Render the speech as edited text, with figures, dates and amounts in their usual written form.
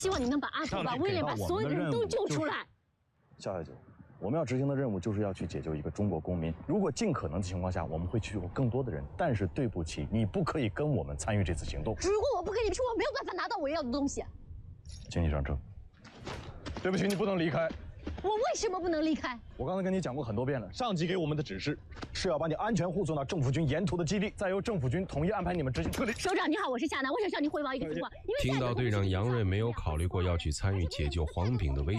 希望你能把阿土、把威廉、把所有的人都救出来。 夏小姐，我们要执行的任务就是要去解救一个中国公民。如果尽可能的情况下，我们会去救更多的人。但是对不起，你不可以跟我们参与这次行动。 如果我不跟你们说，我没有办法拿到我要的东西。 请你上车。对不起，你不能离开。 我为什么不能离开？ 我刚才跟你讲过很多遍了，上级给我们的指示是要把你安全护送到政府军沿途的基地，再由政府军统一安排你们执行撤离。 首长你好，我是夏楠，我想向您汇报一个情况。 听到队长杨锐没有考虑过要去参与解救黄炳的危